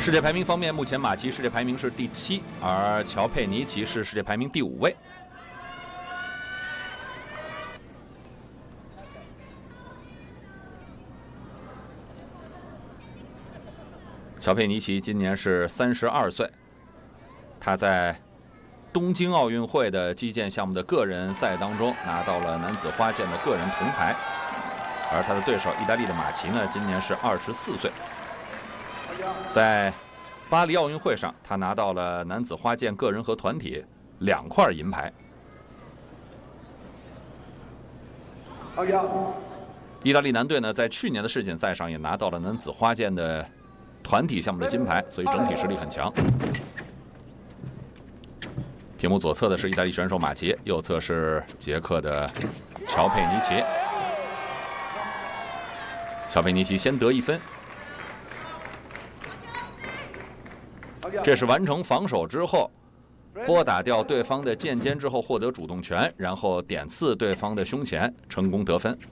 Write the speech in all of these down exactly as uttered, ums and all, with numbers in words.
世界排名方面，目前马奇世界排名是第七，而乔佩尼奇是世界排名第五位。乔佩尼奇今年是三十二岁，他在东京奥运会的击剑项目的个人赛当中拿到了男子花剑的个人铜牌，而他的对手意大利的马奇呢，今年是二十四岁。在巴黎奥运会上，他拿到了男子花剑个人和团体两块银牌。意大利男队呢，在去年的世锦赛上也拿到了男子花剑的团体项目的金牌，所以整体实力很强。屏幕左侧的是意大利选手马奇，右侧是捷克的乔佩尼奇。乔佩尼奇先得一分。这是完成防守之后，拨打掉对方的剑尖之后获得主动权，然后点刺对方的胸前，成功得分。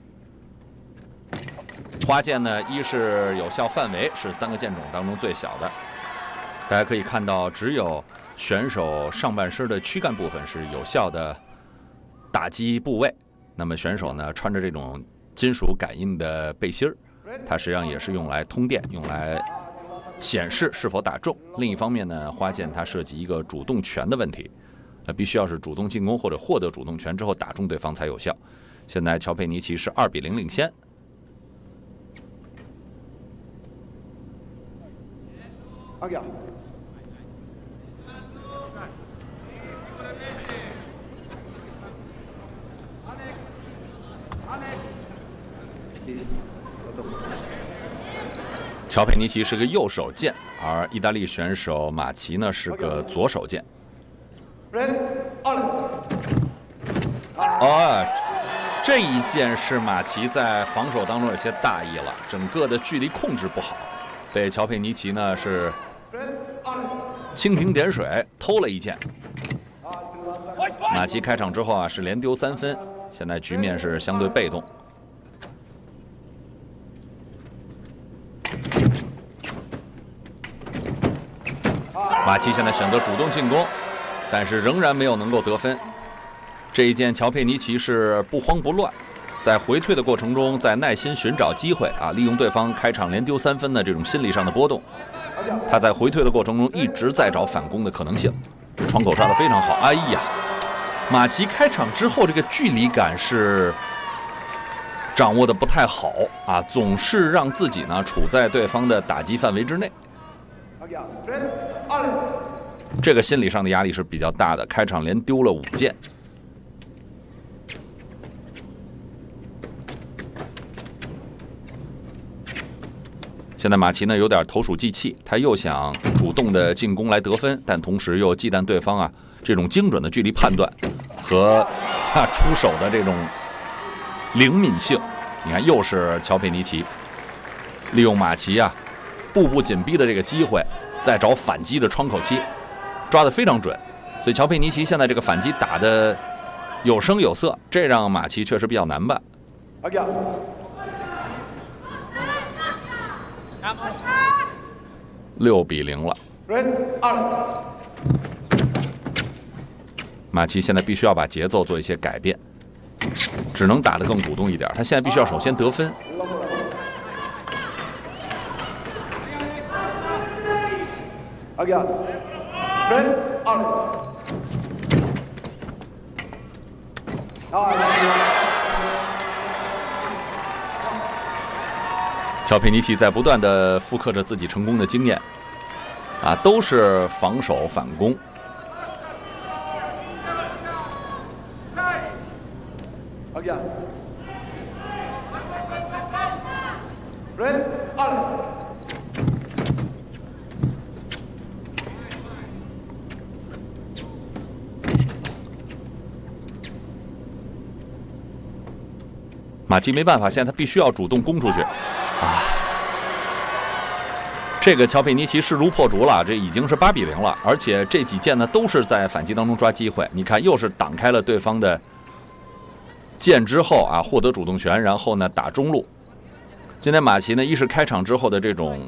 花剑呢，一是有效范围是三个剑种当中最小的，大家可以看到，只有选手上半身的躯干部分是有效的打击部位。那么选手呢，穿着这种金属感应的背心儿，它实际上也是用来通电，用来显示是否打中。另一方面呢，花剑它涉及一个主动权的问题，那必须要是主动进攻或者获得主动权之后打中对方才有效。现在乔佩尼奇是二比零领先。乔佩尼奇是个右手剑，而意大利选手马奇呢是个左手剑。哦，这一剑是马奇在防守当中有些大意了，整个的距离控制不好，被乔佩尼奇呢是蜻蜓点水偷了一剑。马奇开场之后啊是连丢三分，现在局面是相对被动。马奇现在选择主动进攻，但是仍然没有能够得分。这一剑乔佩尼奇是不慌不乱，在回退的过程中，在耐心寻找机会啊，利用对方开场连丢三分的这种心理上的波动，他在回退的过程中一直在找反攻的可能性。窗口抓得非常好，哎呀，马奇开场之后这个距离感是掌握的不太好啊，总是让自己呢处在对方的打击范围之内。这个心理上的压力是比较大的，开场连丢了五剑。现在马奇呢有点投鼠忌器，他又想主动的进攻来得分，但同时又忌惮对方啊这种精准的距离判断和啊出手的这种灵敏性。你看，又是乔佩尼奇利用马奇啊步步紧逼的这个机会，再找反击的窗口期，抓得非常准。所以乔佩尼奇现在这个反击打得有声有色，这让马奇确实比较难办。六比零了。马奇现在必须要把节奏做一些改变，只能打得更主动一点。他现在必须要首先得分。乔佩尼奇在不断的复刻着自己成功的经验，啊，都是防守反攻。马奇没办法，现在他必须要主动攻出去。啊，这个乔佩尼奇势如破竹了，这已经是八比零了，而且这几剑呢都是在反击当中抓机会。你看，又是挡开了对方的剑之后啊，获得主动权，然后呢打中路。今天马奇呢，一是开场之后的这种